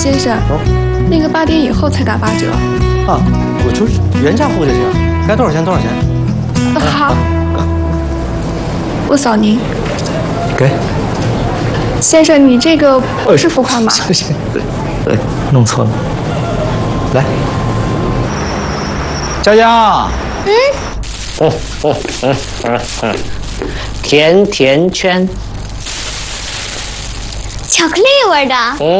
先生，那个8点以后才打8折。 啊，我就是原价付就行，该多少钱多少钱。 好，我扫您。 给。 先生，你这个不是付款码。 行，对，弄错了。来，佳佳。 甜甜圈， 巧克力味的。